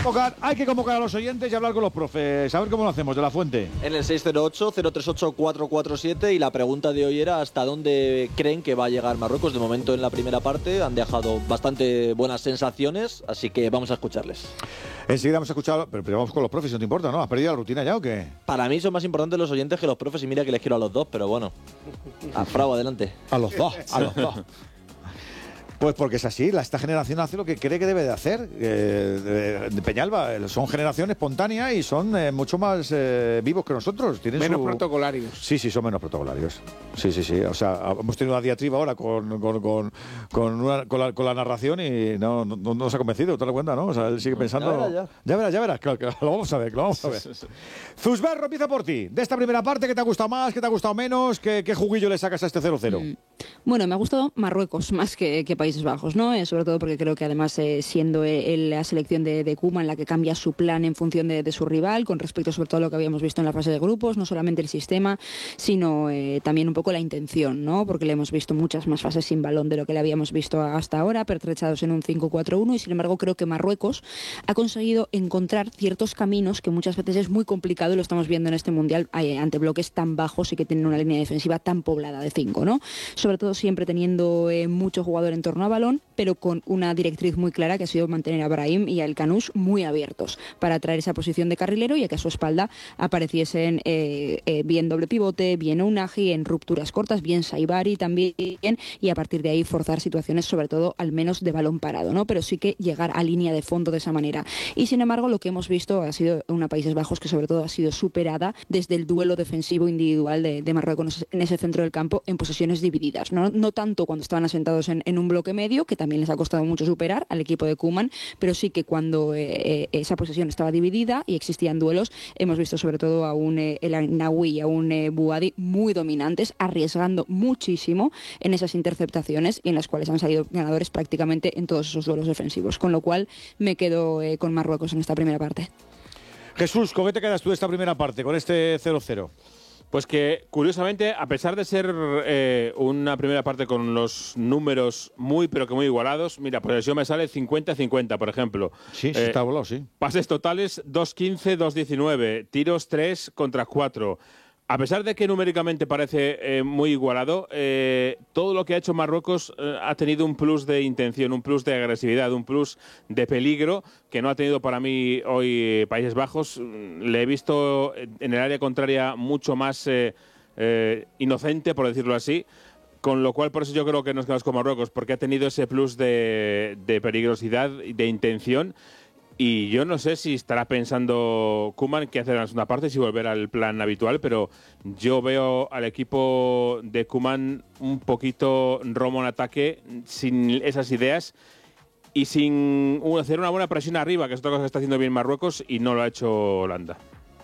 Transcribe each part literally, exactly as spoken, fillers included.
convocar, hay que convocar a los oyentes y hablar con los profes. A ver cómo lo hacemos, de la fuente. En el seis cero ocho, cero tres ocho, cuatro cuatro siete, y la pregunta de hoy era hasta dónde creen que va a llegar Marruecos. De momento en la primera parte han dejado bastante buenas sensaciones, así que vamos a escucharles. Enseguida vamos a escuchar, pero, pero vamos con los profes, no te importa, ¿no? ¿Has perdido la rutina ya o qué? Para mí son más importantes los oyentes que los profes, y mira que les quiero a los dos, pero bueno. A Frau, adelante. A los dos, a los dos. Pues porque es así, la, esta generación hace lo que cree que debe de hacer. Eh, de, de Peñalba, eh, son generación espontánea y son eh, mucho más eh, vivos que nosotros. Tienen menos su... protocolarios. Sí, sí, son menos protocolarios. Sí, sí, sí. O sea, hemos tenido una diatriba ahora con, con, con, con, una, con, la, con la narración y no, no, no nos ha convencido, ¿te das cuenta, no? O sea, él sigue pensando... Ya verás, ya. ya verás, ya verás, claro, que lo vamos a ver, que lo vamos a ver. Zuzberro, empieza por ti. De esta primera parte, ¿qué te ha gustado más, qué te ha gustado menos? ¿Qué, qué juguillo le sacas a este cero cero? Mm. Bueno, me ha gustado Marruecos más que, que Países Bajos, ¿no? Eh, sobre todo porque creo que además eh, siendo eh, la selección de, de Koeman la que cambia su plan en función de, de su rival, con respecto sobre todo a lo que habíamos visto en la fase de grupos, no solamente el sistema, sino eh, también un poco la intención, ¿no? Porque le hemos visto muchas más fases sin balón de lo que le habíamos visto hasta ahora, pertrechados en un cinco cuatro uno, y sin embargo creo que Marruecos ha conseguido encontrar ciertos caminos que muchas veces es muy complicado, y lo estamos viendo en este Mundial eh, ante bloques tan bajos y que tienen una línea defensiva tan poblada de cinco, ¿no? Sobre todo siempre teniendo eh, mucho jugador en torno a balón, pero con una directriz muy clara que ha sido mantener a Brahim y a El Kanoush muy abiertos para traer esa posición de carrilero y a que a su espalda apareciesen eh, eh, bien doble pivote, bien Ounahi, en rupturas cortas, bien Saibari también, y a partir de ahí forzar situaciones sobre todo al menos de balón parado, ¿no? Pero sí que llegar a línea de fondo de esa manera. Y sin embargo lo que hemos visto ha sido una Países Bajos que sobre todo ha sido superada desde el duelo defensivo individual de, de Marruecos en ese centro del campo en posesiones divididas, no, no tanto cuando estaban asentados en, en un bloque medio, que también les ha costado mucho superar al equipo de Koeman, pero sí que cuando eh, esa posesión estaba dividida y existían duelos, hemos visto sobre todo a un eh, El Ainaoui y a un eh, Bouhaddi muy dominantes, arriesgando muchísimo en esas interceptaciones y en las cuales han salido ganadores prácticamente en todos esos duelos defensivos, con lo cual me quedo eh, con Marruecos en esta primera parte. Jesús, ¿con qué te quedas tú de esta primera parte, con este cero cero? Pues que, curiosamente, a pesar de ser eh, una primera parte con los números muy, pero que muy igualados, mira, posesión me sale cincuenta cincuenta, por ejemplo. Sí, sí, eh, está volado, sí. Pases totales dos quince, dos diecinueve, tiros tres contra cuatro. A pesar de que numéricamente parece eh, muy igualado, eh, todo lo que ha hecho Marruecos eh, ha tenido un plus de intención, un plus de agresividad, un plus de peligro que no ha tenido para mí hoy eh, Países Bajos. Le he visto en el área contraria mucho más eh, eh, inocente, por decirlo así, con lo cual por eso yo creo que nos quedamos con Marruecos, porque ha tenido ese plus de, de peligrosidad y de intención. Y yo no sé si estará pensando Koeman qué hacer en la segunda parte, si volver al plan habitual, pero yo veo al equipo de Koeman un poquito romo en ataque, sin esas ideas y sin hacer una buena presión arriba, que es otra cosa que está haciendo bien Marruecos y no lo ha hecho Holanda.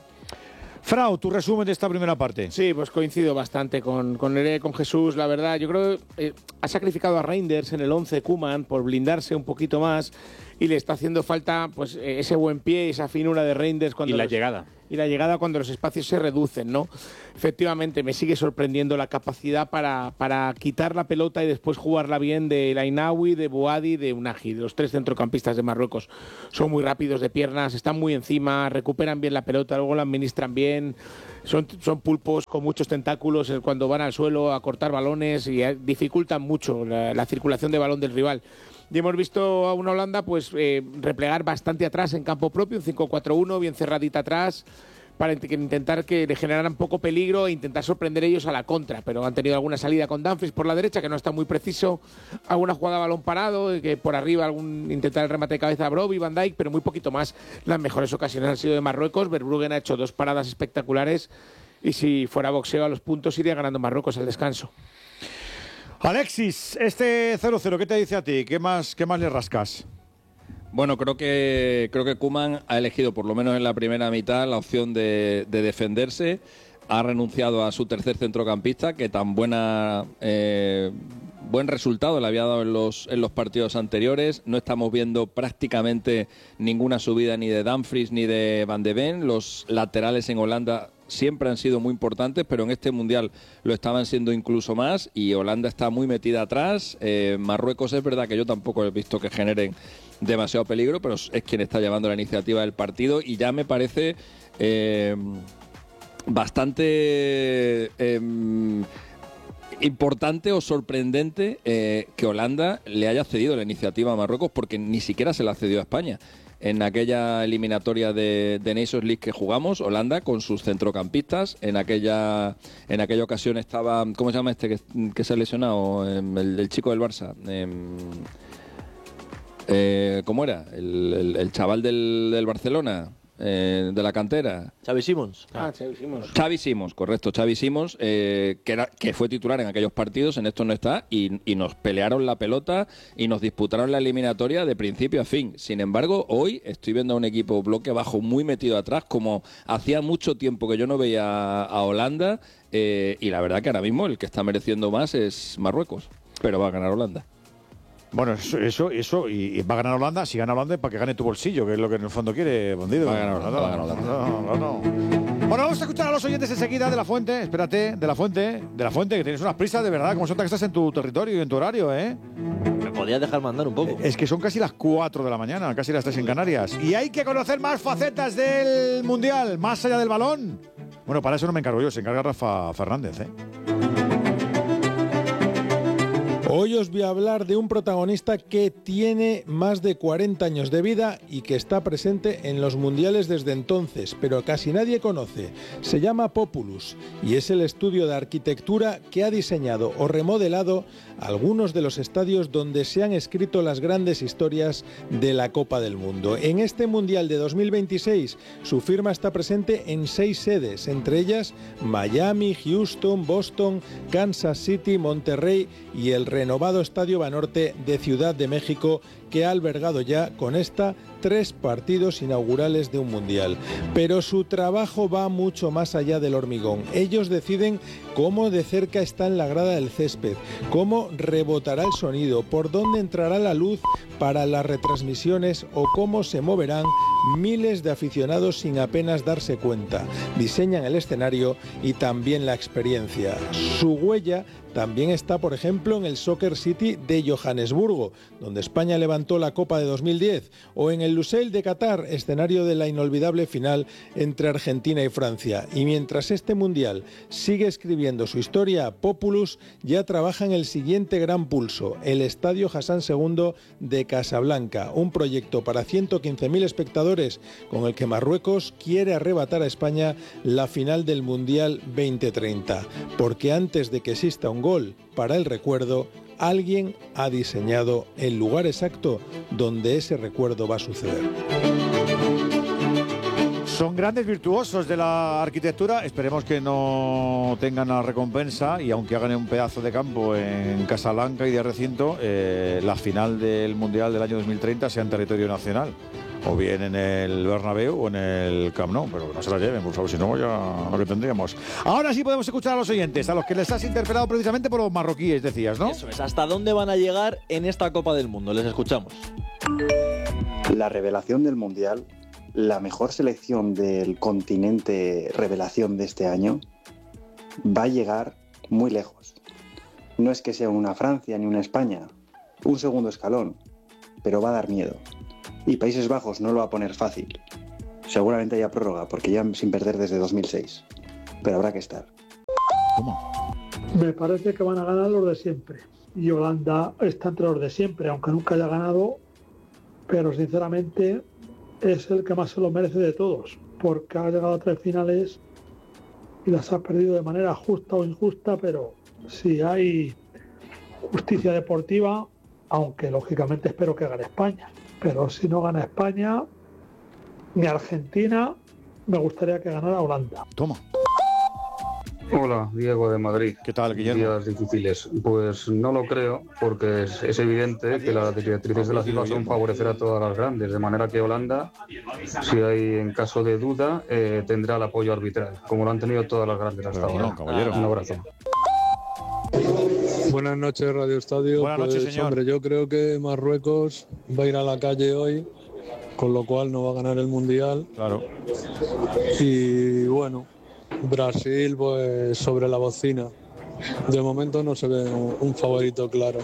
Frau, tu resumen de esta primera parte. Sí, pues coincido bastante con, con, Ere, con Jesús, la verdad. Yo creo que eh, ha sacrificado a Reinders en el once Koeman por blindarse un poquito más y le está haciendo falta pues eh, ese buen pie, esa finura de Reinders. Cuando y la los, llegada. Y la llegada cuando los espacios se reducen, ¿no? Efectivamente, me sigue sorprendiendo la capacidad para, para quitar la pelota y después jugarla bien de El Ainaoui, de Bouhaddi, de Ounahi, de los tres centrocampistas de Marruecos. Son muy rápidos de piernas, están muy encima, recuperan bien la pelota, luego la administran bien. Son, son pulpos con muchos tentáculos cuando van al suelo a cortar balones y dificultan mucho la, la circulación de balón del rival. Y hemos visto a una Holanda pues eh, replegar bastante atrás en campo propio, un cinco cuatro uno, bien cerradita atrás, para intentar que le generaran poco peligro e intentar sorprender ellos a la contra. Pero han tenido alguna salida con Dumfries por la derecha, que no está muy preciso, alguna jugada a balón parado, que por arriba algún intentar el remate de cabeza a Brobbey, Van Dijk, pero muy poquito más. Las mejores ocasiones han sido de Marruecos. Verbruggen ha hecho dos paradas espectaculares y si fuera boxeo a los puntos iría ganando Marruecos al descanso. Alexis, este cero cero, ¿qué te dice a ti? ¿Qué más, qué más le rascas? Bueno, creo que creo que Koeman ha elegido, por lo menos en la primera mitad, la opción de, de defenderse. Ha renunciado a su tercer centrocampista, que tan buena eh, buen resultado le había dado en los, en los partidos anteriores. No estamos viendo prácticamente ninguna subida ni de Dumfries ni de Van de Ven. Los laterales en Holanda siempre han sido muy importantes, pero en este Mundial lo estaban siendo incluso más, y Holanda está muy metida atrás. Eh, Marruecos es verdad que yo tampoco he visto que generen demasiado peligro, pero es quien está llevando la iniciativa del partido, y ya me parece eh, bastante eh, importante o sorprendente eh, que Holanda le haya cedido la iniciativa a Marruecos, porque ni siquiera se la cedió a España. En aquella eliminatoria de, de Nations League que jugamos, Holanda con sus centrocampistas, en aquella en aquella ocasión estaba, ¿cómo se llama este que, que se ha lesionado? El, el chico del Barça. Eh, eh, ¿Cómo era? El, el, el chaval del, del Barcelona. Eh, de la cantera. Xavi Simons. Ah, Xavi Simons. Xavi Simons, correcto. Xavi Simons, eh, que, era, que fue titular en aquellos partidos, en estos no está, y, y nos pelearon la pelota y nos disputaron la eliminatoria de principio a fin. Sin embargo, hoy estoy viendo a un equipo bloque bajo muy metido atrás, como hacía mucho tiempo que yo no veía a Holanda, eh, y la verdad que ahora mismo el que está mereciendo más es Marruecos, pero va a ganar Holanda. Bueno, eso, eso, eso y, y va a ganar Holanda. Si gana Holanda es para que gane tu bolsillo, que es lo que en el fondo quiere, Bondido. Va a ganar Holanda, va a ganar Holanda. No, no, no. Bueno, vamos a escuchar a los oyentes enseguida de La Fuente. Espérate, de La Fuente, de La Fuente, que tienes unas prisas de verdad, como son que estás en tu territorio y en tu horario, ¿eh? Me podías dejar mandar un poco. Es que son casi las cuatro de la mañana, casi las tres en Canarias. Y hay que conocer más facetas del Mundial, más allá del balón. Bueno, para eso no me encargo yo, se encarga Rafa Fernández, ¿eh? Hoy os voy a hablar de un protagonista que tiene más de cuarenta años de vida y que está presente en los mundiales desde entonces, pero casi nadie conoce. Se llama Populus y es el estudio de arquitectura que ha diseñado o remodelado algunos de los estadios donde se han escrito las grandes historias de la Copa del Mundo. En este Mundial de dos mil veintiséis, su firma está presente en seis sedes, entre ellas Miami, Houston, Boston, Kansas City, Monterrey y el renovado Estadio Banorte de Ciudad de México, que ha albergado ya con esta tres partidos inaugurales de un mundial. Pero su trabajo va mucho más allá del hormigón. Ellos deciden cómo de cerca está en la grada del césped, cómo rebotará el sonido, por dónde entrará la luz para las retransmisiones o cómo se moverán miles de aficionados sin apenas darse cuenta. Diseñan el escenario y también la experiencia. Su huella también está, por ejemplo, en el Soccer City de Johannesburgo, donde España levantó la Copa de dos mil diez, o en el Lusail de Qatar, escenario de la inolvidable final entre Argentina y Francia. Y mientras este Mundial sigue escribiendo su historia, Populus ya trabaja en el siguiente gran pulso, el Estadio Hassan segundo de Casablanca, un proyecto para ciento quince mil espectadores con el que Marruecos quiere arrebatar a España la final del Mundial veinte treinta. Porque antes de que exista un gol para el recuerdo, alguien ha diseñado el lugar exacto donde ese recuerdo va a suceder. Son grandes virtuosos de la arquitectura. Esperemos que no tengan la recompensa y aunque hagan un pedazo de campo en Casablanca y de recinto, eh, la final del Mundial del año dos mil treinta sea en territorio nacional. O bien en el Bernabéu o en el Camp Nou, pero que no se la lleven, por favor, si no ya lo que tendríamos. Ahora sí podemos escuchar a los oyentes, a los que les has interpelado precisamente por los marroquíes, decías, ¿no? Eso es, ¿hasta dónde van a llegar en esta Copa del Mundo? Les escuchamos. La revelación del Mundial, la mejor selección del continente revelación de este año, va a llegar muy lejos. No es que sea una Francia ni una España, un segundo escalón, pero va a dar miedo. Y Países Bajos no lo va a poner fácil. Seguramente haya prórroga, porque ya sin perder desde dos mil seis. Pero habrá que estar. ¿Cómo? Me parece que van a ganar los de siempre. Y Holanda está entre los de siempre, aunque nunca haya ganado. Pero sinceramente es el que más se lo merece de todos. Porque ha llegado a tres finales y las ha perdido de manera justa o injusta. Pero si hay justicia deportiva, aunque lógicamente espero que gane España. Pero si no gana España, ni Argentina, me gustaría que ganara Holanda. Toma. Hola, Diego de Madrid. ¿Qué tal, Guillermo? Días difíciles. Pues no lo creo, porque es, es evidente que las directrices de la FIFA son favorecer a todas las grandes, de manera que Holanda, si hay en caso de duda, eh, tendrá el apoyo arbitral, como lo han tenido todas las grandes hasta Pero ahora. no, caballero. Un abrazo. Buenas noches, Radio Estadio. Buenas pues, noches, señor. Hombre, yo creo que Marruecos va a ir a la calle hoy, con lo cual no va a ganar el Mundial. Claro. Y bueno, Brasil, pues sobre la bocina. De momento no se ve un favorito claro.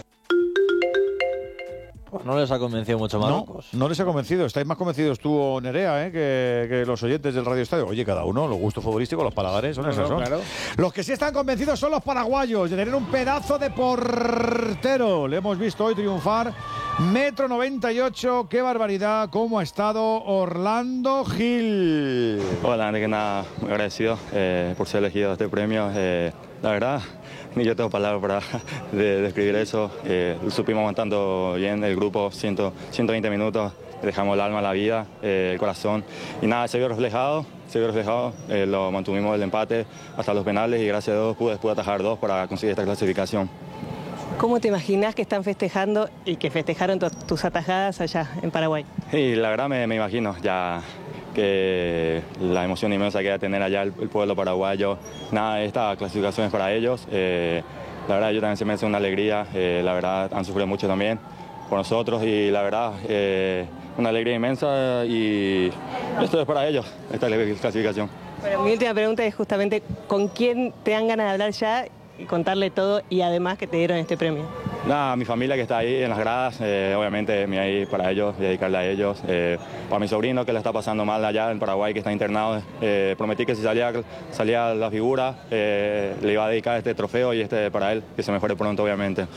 Pues no les ha convencido mucho Marruecos. No, no les ha convencido. Estáis más convencidos tú o Nerea, ¿eh? que, que los oyentes del Radio Estadio. Oye, cada uno, los gustos futbolísticos, los paladares, son no, esos. No, claro. Los que sí están convencidos son los paraguayos de tener un pedazo de portero. Le hemos visto hoy triunfar. Metro noventa y ocho, qué barbaridad. ¿Cómo ha estado Orlando Gil? Hola, de que nada, muy agradecido eh, por ser elegido a este premio. Eh, la verdad, ni yo tengo palabras para de, describir eso. Eh, supimos aguantando bien el grupo, ciento veinte minutos, dejamos el alma, la vida, eh, el corazón. Y nada, se vio reflejado, se vio reflejado. Eh, lo mantuvimos el empate hasta los penales y gracias a Dios pude, pude atajar dos para conseguir esta clasificación. ¿Cómo te imaginas que están festejando y que festejaron tu, tus atajadas allá en Paraguay? Sí, la verdad me, me imagino ya que la emoción inmensa que va a tener allá el, el pueblo paraguayo. Nada, esta clasificación es para ellos. Eh, la verdad, yo también se me hace una alegría. Eh, la verdad, han sufrido mucho también por nosotros y la verdad, eh, una alegría inmensa y esto es para ellos, esta clasificación. Bueno, mi última pregunta es justamente ¿con quién te dan ganas de hablar ya y contarle todo y además que te dieron este premio? Nada, mi familia que está ahí en las gradas, eh, obviamente me ahí para ellos, dedicarle a ellos. Eh, para mi sobrino que le está pasando mal allá en Paraguay, que está internado, eh, prometí que si salía, salía la figura, eh, le iba a dedicar este trofeo y este para él, que se mejore pronto obviamente.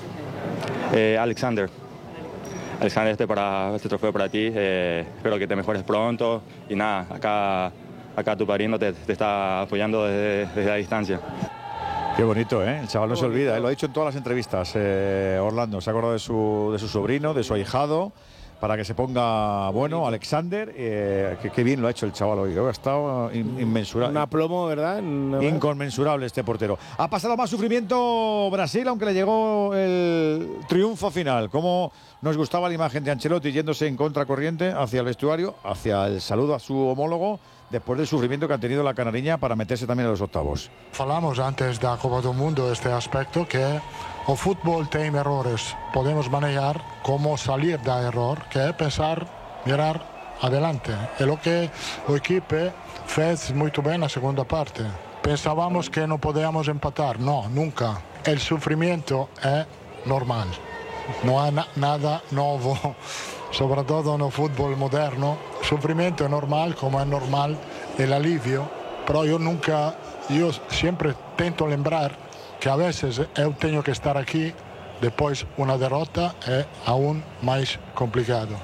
Eh, Alexander, Alexander, este, para, este trofeo para ti, eh, espero que te mejores pronto y nada, acá, acá tu padrino te, te está apoyando desde, desde la distancia. Qué bonito, ¿eh? El chaval no se olvida, ¿eh? Lo ha dicho en todas las entrevistas. Eh, Orlando se ha acordado de su, de su sobrino, de su ahijado, para que se ponga bueno. Alexander, eh, que, que bien lo ha hecho el chaval hoy. Ha estado in, inmensurable. Un aplomo, ¿verdad? No, Inconmensurable este portero. Ha pasado más sufrimiento Brasil, aunque le llegó el triunfo final. Cómo nos gustaba la imagen de Ancelotti yéndose en contracorriente hacia el vestuario, hacia el saludo a su homólogo, después del sufrimiento que ha tenido la canariña para meterse también a los octavos. Falamos antes da Copa do Mundo este aspecto que o fútbol tem errores, podemos manejar cómo salir da error, que é pensar, mirar adelante. É lo que o equipe fez muito bem na segunda parte. Pensábamos que não podíamos empatar, no, nunca. El sufrimiento é normal, não há na nada novo. Sobre todo no fútbol moderno, sufrimiento es normal, como es normal el alivio, pero yo nunca, yo siempre intento lembrar que a veces yo tengo que estar aquí, después una derrota es aún más complicado.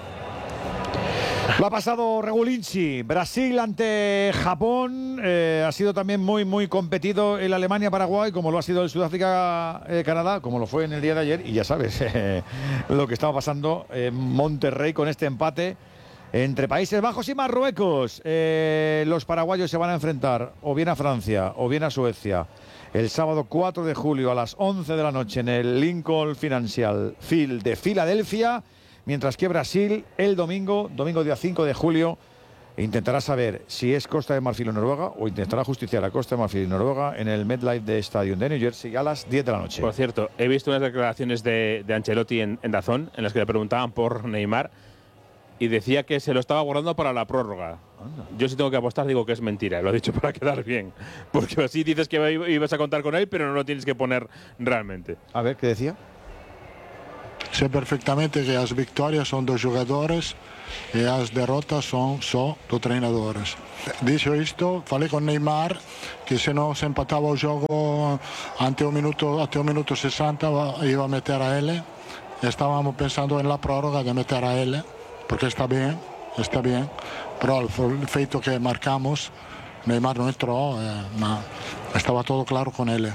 Lo ha pasado Regulinci. Brasil ante Japón. Eh, ha sido también muy, muy competido el Alemania-Paraguay, como lo ha sido el Sudáfrica-Canadá, como lo fue en el día de ayer. Y ya sabes eh, lo que estaba pasando en Monterrey con este empate entre Países Bajos y Marruecos. Eh, los paraguayos se van a enfrentar o bien a Francia o bien a Suecia el sábado cuatro de julio a las once de la noche en el Lincoln Financial Field de Filadelfia. Mientras que Brasil, el domingo, domingo día cinco de julio, intentará saber si es Costa de Marfil o Noruega o intentará justiciar a Costa de Marfil y Noruega en el MetLife de Stadium de New Jersey a las diez de la noche. Por cierto, he visto unas declaraciones de, de Ancelotti en, en DAZN en las que le preguntaban por Neymar y decía que se lo estaba guardando para la prórroga. Yo si tengo que apostar digo que es mentira, lo he dicho para quedar bien. Porque así dices que ibas a contar con él, pero no lo tienes que poner realmente. A ver, ¿qué decía? Sé perfectamente que las victorias son dos jugadores y las derrotas son só dos treinadores. Dicho esto, falei con Neymar que se no se empataba el juego ante un minuto, ante un minuto sesenta iba a meter a él. Estábamos pensando en la prórroga de meter a él, porque está bien, está bien. Pero el feito que marcamos, Neymar no entró, eh, ma estaba todo claro con él.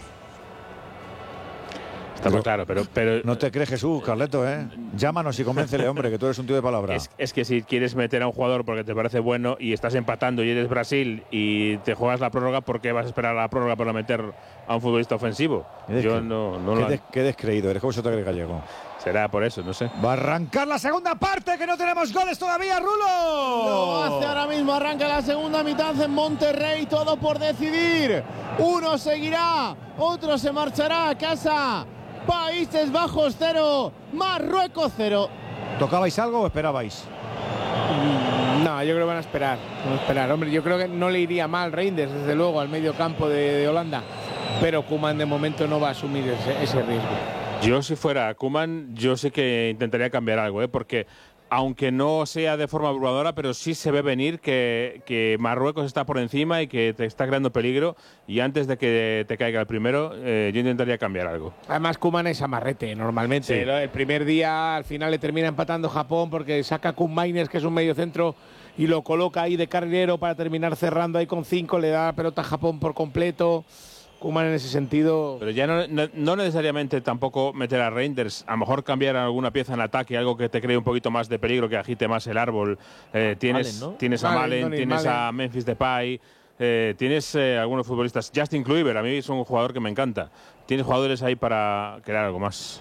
Está muy claro, pero, pero... No te crees, Jesús, Carleto, ¿eh? Llámanos y convéncele, hombre, que tú eres un tío de palabra. Es, es que si quieres meter a un jugador porque te parece bueno y estás empatando y eres Brasil y te juegas la prórroga, ¿por qué vas a esperar a la prórroga para meter a un futbolista ofensivo? Yo no, no qué, lo... des, qué descreído, eres como se te cree gallego. Será por eso, no sé. Va a arrancar la segunda parte, que no tenemos goles todavía, Rulo. Lo hace ahora mismo, arranca la segunda mitad en Monterrey, todo por decidir. Uno seguirá, otro se marchará a casa. Países Bajos cero, Marruecos cero. ¿Tocabais algo o esperabais? No, yo creo que van a esperar, van a esperar. Hombre, yo creo que no le iría mal Reinders, desde luego, al medio campo de, de Holanda, pero Koeman de momento no va a asumir ese, ese riesgo. Yo si fuera Koeman, yo sí que intentaría cambiar algo, ¿eh? Porque aunque no sea de forma abrumadora, pero sí se ve venir que, que Marruecos está por encima y que te está creando peligro, y antes de que te caiga el primero, eh, yo intentaría cambiar algo. Además, Koeman es amarrete, normalmente. Sí. El primer día, al final, le termina empatando Japón porque saca a Koen Mainers, que es un mediocentro, y lo coloca ahí de carrilero para terminar cerrando ahí con cinco, le da la pelota a Japón por completo. Koeman en ese sentido. Pero ya no, no, no necesariamente tampoco meter a Reinders, a lo mejor cambiar alguna pieza en ataque, algo que te cree un poquito más de peligro, que agite más el árbol. Eh, tienes, Malen, ¿no? tienes a Malen, Malen, Donny tienes Malen. a Memphis Depay, eh, tienes eh, algunos futbolistas. Justin Kluivert, a mí es un jugador que me encanta. Tienes jugadores ahí para crear algo más.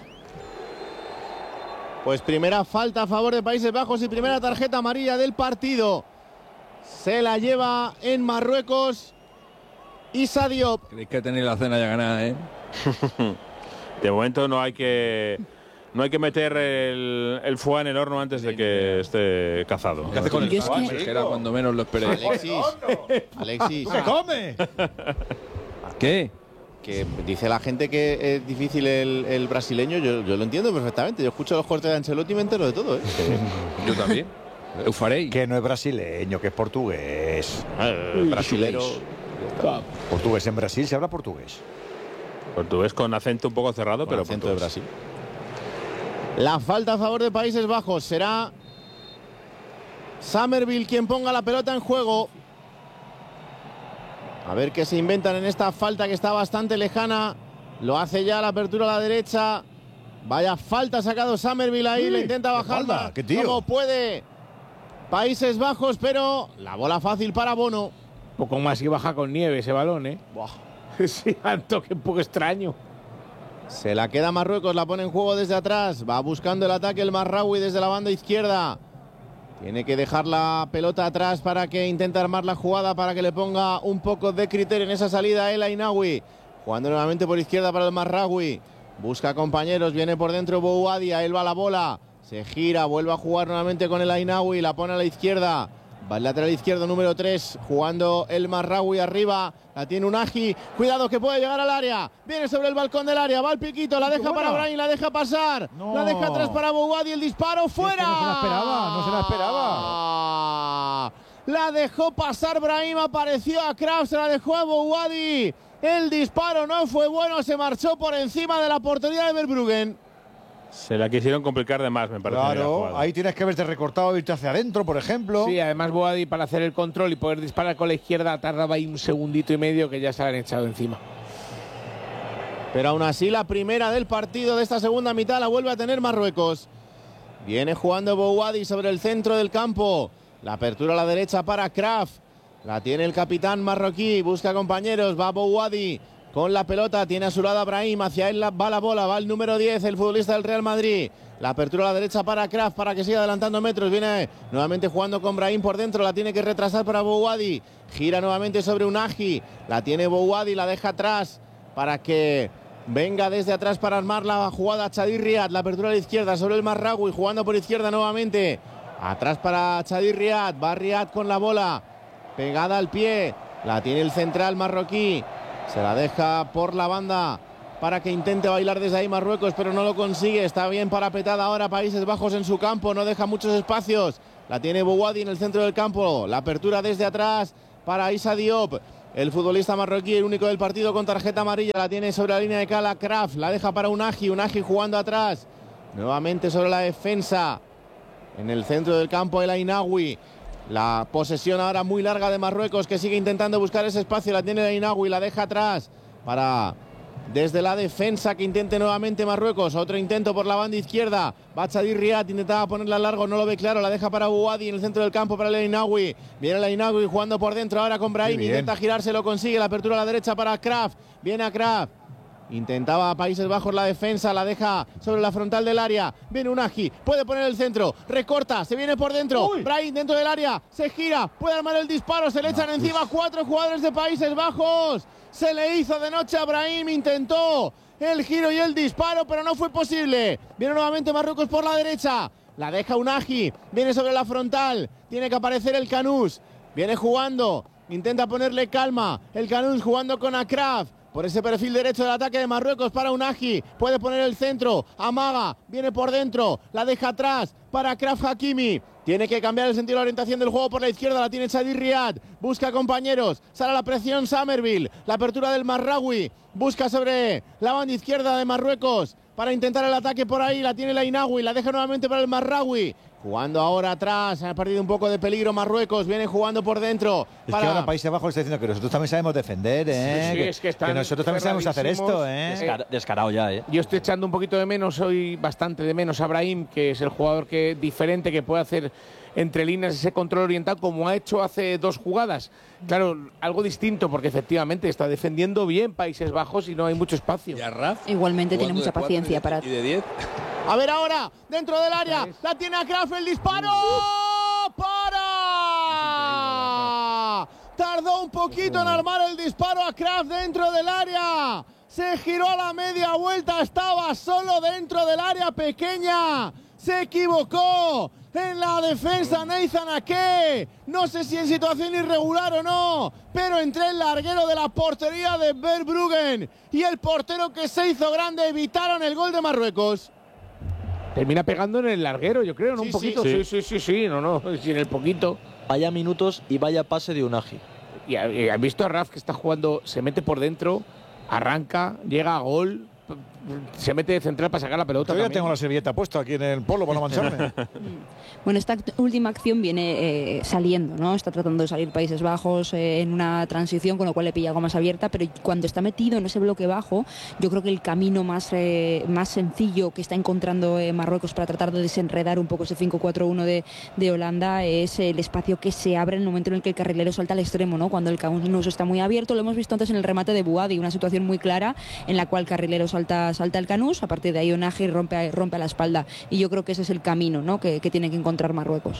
Pues primera falta a favor de Países Bajos y primera tarjeta amarilla del partido. Se la lleva en Marruecos Issa Diop. Creéis que tenéis la cena ya ganada, ¿eh? De momento no hay que no hay que meter el, el foie en el horno antes de que esté cazado. ¿Qué hace con el Yo es foie? que- Que era cuando menos lo esperéis. Alexis, Alexis, ¡Se come! ¿Qué? que dice la gente que es difícil el, el brasileño, yo, yo lo entiendo perfectamente. Yo escucho los cortes de Ancelotti y me entero de todo, ¿eh? Yo también. Eufarei. Que no es brasileño, que es portugués. El brasilero. Portugués, en Brasil se habla portugués. Portugués con acento un poco cerrado, Con pero acento de portugués. Brasil. La falta a favor de Países Bajos será Summerville quien ponga la pelota en juego. A ver qué se inventan en esta falta que está bastante lejana. Lo hace ya la apertura a la derecha. Vaya falta ha sacado Summerville ahí. Sí, le intenta qué bajar falta, más qué tío. como puede Países Bajos, pero la bola fácil para Bono. Un poco más y baja con nieve ese balón, ¿eh? Buah. Sí, un toque un poco extraño. Se la queda Marruecos, la pone en juego desde atrás. Va buscando el ataque el Marraoui desde la banda izquierda. Tiene que dejar la pelota atrás para que intente armar la jugada, para que le ponga un poco de criterio en esa salida El Ainaoui. Jugando nuevamente por izquierda para el Marraoui. Busca compañeros, viene por dentro Bouadia, él va a la bola. Se gira, vuelve a jugar nuevamente con El Ainaoui, la pone a la izquierda. Va el lateral izquierdo número tres, jugando el Marraoui arriba. La tiene Unagi. Cuidado que puede llegar al área. Viene sobre el balcón del área. Va el piquito. La deja para Brahim. La deja pasar. No. La deja atrás para Bouadi. El disparo fuera. Es que no se la esperaba, no se la esperaba. La dejó pasar Brahim. Apareció a Kraft. Se la dejó a Bouadi. El disparo no fue bueno. Se marchó por encima de la portería de Verbruggen. Se la quisieron complicar de más, me parece. la Claro, jugada. ahí tienes que haberte recortado, irte hacia adentro, por ejemplo. Sí, además Boadi para hacer el control y poder disparar con la izquierda tardaba ahí un segundito y medio que ya se la han echado encima. Pero aún así la primera del partido de esta segunda mitad la vuelve a tener Marruecos. Viene jugando Bouadi sobre el centro del campo. La apertura a la derecha para Kraft. La tiene el capitán marroquí. Busca compañeros. Va Bouadi con la pelota. Tiene a su lado a Brahim. Hacia él va la bola. Va el número diez, el futbolista del Real Madrid. La apertura a la derecha para Kraft para que siga adelantando metros. Viene nuevamente jugando con Brahim por dentro. La tiene que retrasar para Bouadi. Gira nuevamente sobre Unagi. La tiene Bouadi. La deja atrás para que venga desde atrás para armar la jugada Chadir Riad. La apertura a la izquierda sobre el Marraoui. Jugando por izquierda nuevamente. Atrás para Chadir Riad. Va Riad con la bola. Pegada al pie. La tiene el central marroquí. Se la deja por la banda para que intente bailar desde ahí Marruecos, pero no lo consigue. Está bien parapetada ahora Países Bajos en su campo. No deja muchos espacios. La tiene Bouadi en el centro del campo. La apertura desde atrás para Issa Diop. El futbolista marroquí, el único del partido con tarjeta amarilla. La tiene sobre la línea de cala Kraft. La deja para Unagi. Unagi jugando atrás. Nuevamente sobre la defensa. En el centro del campo El Ainaoui. La posesión ahora muy larga de Marruecos, que sigue intentando buscar ese espacio. La tiene El Ainaoui, la deja atrás para desde la defensa que intente nuevamente Marruecos. Otro intento por la banda izquierda. Va Chadir Riad, intentaba ponerla largo, no lo ve claro. La deja para Bouadi en el centro del campo para El Ainaoui. Viene El Ainaoui jugando por dentro ahora con Brahim. Intenta girarse, lo consigue. La apertura a la derecha para Kraft. Viene a Kraft. Intentaba Países Bajos la defensa, la deja sobre la frontal del área. Viene Unagi, puede poner el centro, recorta, se viene por dentro. Brahim dentro del área, se gira, puede armar el disparo, se le echan encima cuatro jugadores de Países Bajos. Se le hizo de noche a Brahim, intentó el giro y el disparo, pero no fue posible. Viene nuevamente Marruecos por la derecha. la deja Unagi, viene sobre la frontal, tiene que aparecer el Canús, viene jugando, intenta ponerle calma, el Canús jugando con Akraf, por ese perfil derecho del ataque de Marruecos para Unagi, puede poner el centro, amaga, viene por dentro, la deja atrás para Akraf Hakimi, tiene que cambiar el sentido de la orientación del juego por la izquierda, la tiene Chadi Riyad, busca compañeros, sale a la presión Summerville, la apertura del Marraoui, busca sobre la banda izquierda de Marruecos para intentar el ataque por ahí, la tiene la Inawi, la deja nuevamente para el Marraoui. Jugando ahora atrás, ha perdido un poco de peligro Marruecos, viene jugando por dentro. Es para... que ahora Países Bajos está diciendo que nosotros también sabemos defender, ¿eh? Sí, sí, es que, que nosotros también sabemos hacer esto, ¿eh? Descar descarado ya, ¿eh? Yo estoy echando un poquito de menos, hoy bastante de menos a Brahim, que es el jugador que diferente que puede hacer entre líneas ese control oriental como ha hecho hace dos jugadas. Claro, algo distinto porque efectivamente está defendiendo bien Países Bajos y no hay mucho espacio. ¿Y a Raf? Igualmente tiene mucha paciencia para... ¿Y de diez? A ver ahora, dentro del área, la tiene Akraf, el disparo. ¡Para! Tardó un poquito en armar el disparo Akraf dentro del área. Se giró a la media vuelta, estaba solo dentro del área pequeña. Se equivocó en la defensa Nathan Ake. No sé si en situación irregular o no, pero entre el larguero de la portería de Verbruggen y el portero que se hizo grande evitaron el gol de Marruecos. Termina pegando en el larguero, yo creo, ¿no? Sí, un poquito. sí. Sí, sí, sí, sí, no, no, sí, en el poquito. Vaya minutos y vaya pase de Unagi. Y has visto a Raf que está jugando, se mete por dentro, arranca, llega a gol, se mete de central para sacar la pelota. Yo ya también. tengo la servilleta puesta aquí en el polo para no mancharme. Bueno, esta última acción viene eh, saliendo, ¿no? Está tratando de salir Países Bajos eh, en una transición, con lo cual le pilla algo más abierta, pero cuando está metido en ese bloque bajo, yo creo que el camino más, eh, más sencillo que está encontrando eh, Marruecos para tratar de desenredar un poco ese cinco cuatro uno de, de Holanda es el espacio que se abre en el momento en el que el carrilero salta al extremo, ¿no? Cuando el Canús está muy abierto, lo hemos visto antes en el remate de Bouhaddi, una situación muy clara en la cual el carrilero salta, salta el Canús, a partir de ahí Unagi rompe, rompe a la espalda, y yo creo que ese es el camino, ¿no? que, que tiene que encontrar Marruecos.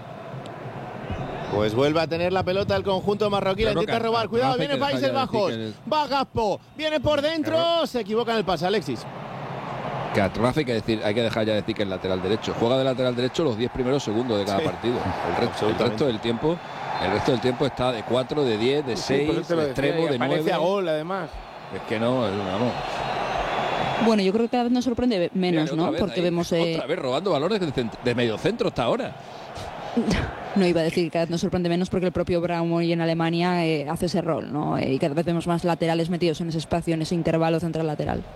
Pues vuelve a tener la pelota el conjunto marroquí, la intenta robar, cuidado, viene Países Bajos, va Gakpo, viene por dentro, se equivoca en el pase, Alexis. Que a Raf hay que, decir, hay que dejar ya de decir que es lateral derecho. Juega de lateral derecho los diez primeros segundos de cada Sí. partido. El resto, el resto del tiempo, el resto del tiempo está de cuatro, de diez, de Sí, por eso seis, te lo de decía, extremo, y de aparece nueve. a gol, además. Es que no, es una no. Bueno, yo creo que cada vez nos sorprende menos, Otra ¿no? vez Porque ahí, vemos... Eh, Otra vez robando valores de, cent- de medio centro hasta ahora. No iba a decir que cada vez nos sorprende menos porque el propio Braun en Alemania eh, hace ese rol, ¿no? Eh, y cada vez vemos más laterales metidos en ese espacio, en ese intervalo central-lateral.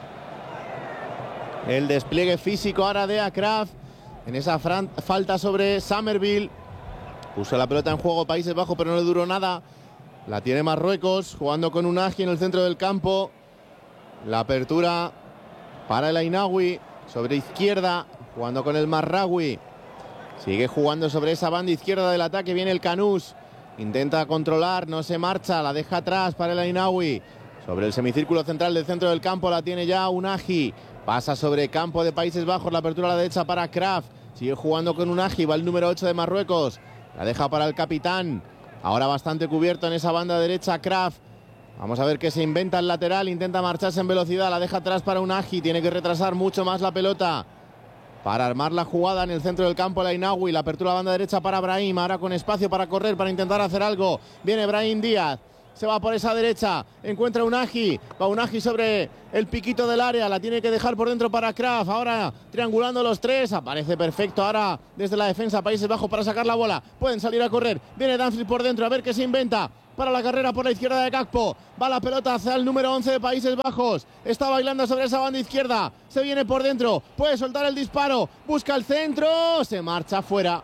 El despliegue físico ahora de Akraf en esa fran- falta sobre Summerville. Puso la pelota en juego Países Bajos, pero no le duró nada. La tiene Marruecos, jugando con Unagi en el centro del campo. La apertura para el Ainawi sobre izquierda, jugando con el Marraoui. Sigue jugando sobre esa banda izquierda del ataque, viene el Canús. Intenta controlar, no se marcha, la deja atrás para el Ainawi. Sobre el semicírculo central del centro del campo la tiene ya Unagi. Pasa sobre campo de Países Bajos, la apertura a la derecha para Kraf. Sigue jugando con Unagi, va el número ocho de Marruecos. La deja para el capitán. Ahora bastante cubierto en esa banda derecha Kraf. Vamos a ver qué se inventa el lateral. Intenta marcharse en velocidad, la deja atrás para Unagi. Tiene que retrasar mucho más la pelota para armar la jugada en el centro del campo el Ainawi. La apertura a la banda derecha para Brahim. Ahora con espacio para correr, para intentar hacer algo. Viene Brahim Díaz. Se va por esa derecha, encuentra Unagi, va Unagi sobre el piquito del área, la tiene que dejar por dentro para Kraf, ahora triangulando los tres, aparece perfecto ahora desde la defensa Países Bajos para sacar la bola, pueden salir a correr, viene Dumfries por dentro, a ver qué se inventa, para la carrera por la izquierda de Gakpo, va la pelota hacia el número once de Países Bajos, está bailando sobre esa banda izquierda, se viene por dentro, puede soltar el disparo, busca el centro, se marcha fuera.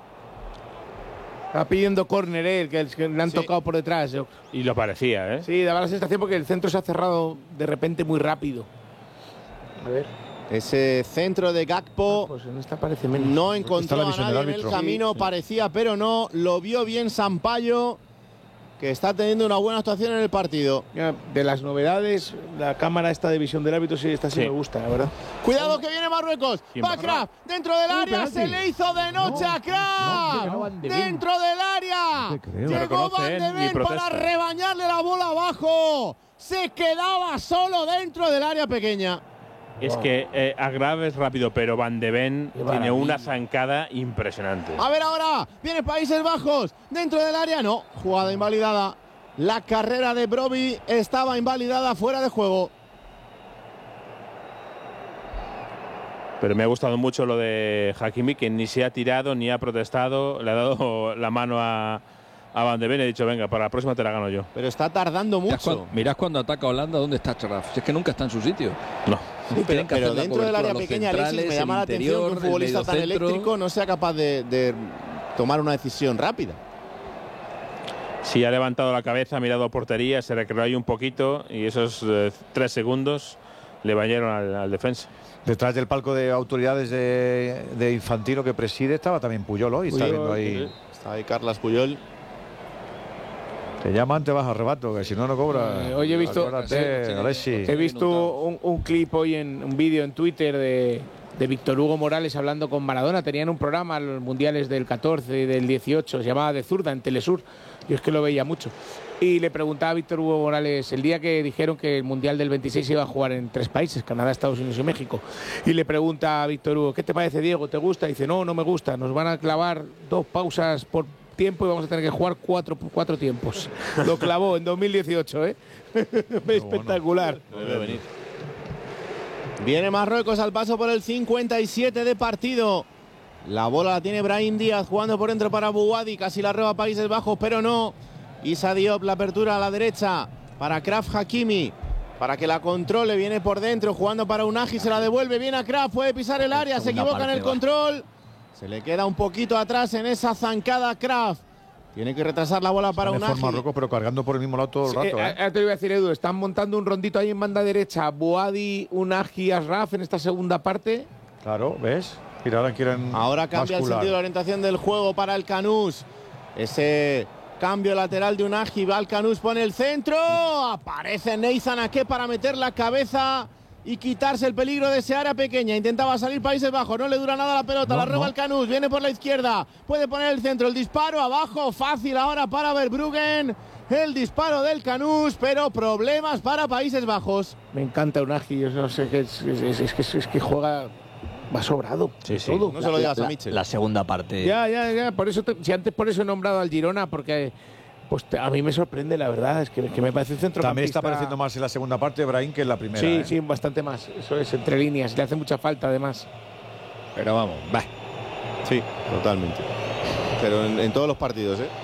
Está pidiendo córner, eh, que, que le han Sí. tocado por detrás. Yo. Y lo parecía, ¿eh? Sí, daba la sensación porque el centro se ha cerrado de repente muy rápido. A ver. Ese centro de Gakpo, Ah, pues en esta parece menos. no Está encontró la a visión nadie del en el árbitro. camino, Sí, sí. parecía, pero no, lo vio bien Sampaio, que está teniendo una buena actuación en el partido. Mira, de las novedades, la cámara esta de visión del árbitro, sí, esta sí, Sí. me gusta, la verdad. Cuidado que viene Marruecos, ¿Quién va va? Kraf, dentro del Uh, área, penalti. se le hizo de noche a Kraf, no, Van de Ven. dentro del área, No te creo. llegó No Van reconocen de ni Ven para protesta. rebañarle la bola abajo, se quedaba solo dentro del área pequeña. Es que eh, Agrave es rápido, pero Van de Ven tiene una zancada impresionante. A ver ahora, viene Países Bajos, dentro del área, no, jugada invalidada. La carrera de Brobbey estaba invalidada, fuera de juego. Pero me ha gustado mucho lo de Hakimi, que ni se ha tirado ni ha protestado, le ha dado la mano a, a Van de Ven y ha dicho, venga, para la próxima te la gano yo. Pero está tardando mucho. Mirad cuando, mirad cuando ataca Holanda, ¿dónde está Schraf? Si es que nunca está en su sitio. No. Sí, pero, pero dentro del área pequeña, Alexis, me llama la atención que un futbolista tan eléctrico no sea capaz de, de tomar una decisión rápida. Sí, ha levantado la cabeza, ha mirado a portería, se recreó ahí un poquito y esos eh, tres segundos le bañaron al, al defensa. Detrás del palco de autoridades de, de Infantino que preside estaba también Puyol hoy. Está viendo ahí. Está ahí Carles Puyol. Te llaman, te vas a arrebato, que si no, no cobras. Eh, hoy he visto, Acuérdate, Alexis. he visto un, un clip hoy en un vídeo en Twitter de, de Víctor Hugo Morales hablando con Maradona. Tenían un programa en los mundiales del catorce y del dieciocho, se llamaba De Zurda en Telesur. Yo es que lo veía mucho. Y le preguntaba a Víctor Hugo Morales el día que dijeron que el mundial del veintiséis se iba a jugar en tres países, Canadá, Estados Unidos y México. Y le pregunta a Víctor Hugo, ¿qué te parece, Diego? ¿Te gusta? Y dice, no, no me gusta. Nos van a clavar dos pausas por tiempo y vamos a tener que jugar cuatro, cuatro tiempos. Lo clavó en dos mil dieciocho, ¿eh? Espectacular. Debe venir. Viene Marruecos al paso por el cincuenta y siete de partido. La bola la tiene Brahim Díaz jugando por dentro para Bouhaddi. Casi la roba Países Bajos, pero no. Issa Diop, la apertura a la derecha para Achraf Hakimi. Para que la controle, viene por dentro jugando para Unagi, se la devuelve. Viene Achraf, puede pisar el área, se equivoca en el control. Se le queda un poquito atrás en esa zancada Achraf. Tiene que retrasar la bola para Unagi. Marruecos, pero cargando por el mismo lado todo el rato. Sí, ¿eh? eh, te iba a decir, Edu, están montando un rondito ahí en banda derecha. Bouhaddi, Unagi, Achraf en esta segunda parte. Claro, ¿ves? Mira, ahora quieren Ahora cambia bascular. el sentido de la orientación del juego para el Canús. Ese cambio lateral de Unagi, va al Canús, pone el centro. Aparece Neizan Ake para meter la cabeza y quitarse el peligro de ese área pequeña. Intentaba salir Países Bajos, no le dura nada la pelota, No, la roba no. el Canús, viene por la izquierda, puede poner el centro, el disparo abajo, fácil ahora para Verbruggen. El disparo del Canús, pero problemas para Países Bajos. Me encanta Unagi, yo no sé qué es, es, es, es, que, es que juega. Va sobrado. Sí, sí. Todo. No se lo digas la, a Mitchell. La segunda parte. Ya, ya, ya. Por eso te- si antes por eso he nombrado al Girona, porque pues te- a mí me sorprende, la verdad. Es que, que me parece un centrocampista. También está apareciendo más en la segunda parte Brahim que en la primera. Sí, ¿eh? sí, bastante más. Eso es, entre líneas. Le hace mucha falta, además. Pero vamos, va. Sí, totalmente. Pero en, en todos los partidos, ¿eh?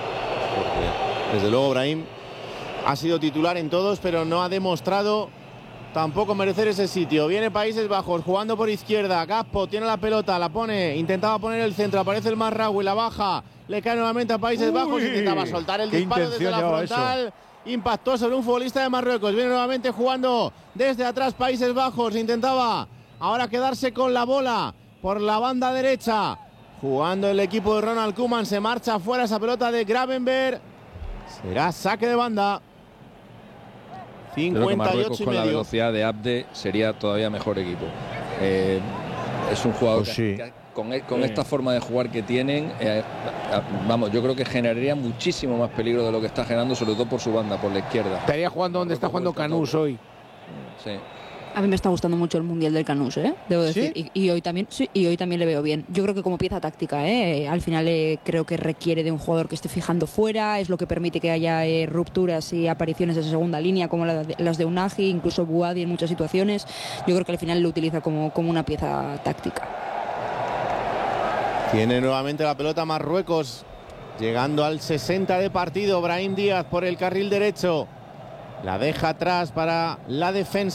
Porque, desde luego, Brahim ha sido titular en todos, pero no ha demostrado tampoco merecer ese sitio. Viene Países Bajos jugando por izquierda. Gaspo tiene la pelota, la pone, intentaba poner el centro, aparece el Marraoui, la baja, le cae nuevamente a Países Uy, Bajos, intentaba soltar el qué disparo desde intención la llevaba frontal. Impactó sobre un futbolista de Marruecos. Viene nuevamente jugando desde atrás Países Bajos. Intentaba ahora quedarse con la bola por la banda derecha. Jugando el equipo de Ronald Koeman. Se marcha afuera esa pelota de Gravenberg. Será saque de banda. Creo que cincuenta y Marruecos ocho y con la medio. velocidad de Abde sería todavía mejor equipo. Eh, es un jugador Pues que, sí. que con, e- con Sí. esta forma de jugar que tienen, eh, a- vamos, yo creo que generaría muchísimo más peligro de lo que está generando, sobre todo por su banda, por la izquierda. Estaría jugando donde está jugando Canús hoy. Sí. A mí me está gustando mucho el Mundial del Canús, ¿eh? Debo decir. ¿Sí? Y, y hoy también, sí, y hoy también le veo bien. Yo creo que como pieza táctica, ¿eh? Al final eh, creo que requiere de un jugador que esté fijando fuera, es lo que permite que haya eh, rupturas y apariciones de segunda línea como la de- las de Unagi, incluso Bouhaddi en muchas situaciones. Yo creo que al final lo utiliza como, como una pieza táctica. Tiene nuevamente la pelota Marruecos. Llegando al sesenta de partido. Brahim Díaz por el carril derecho. La deja atrás para la defensa.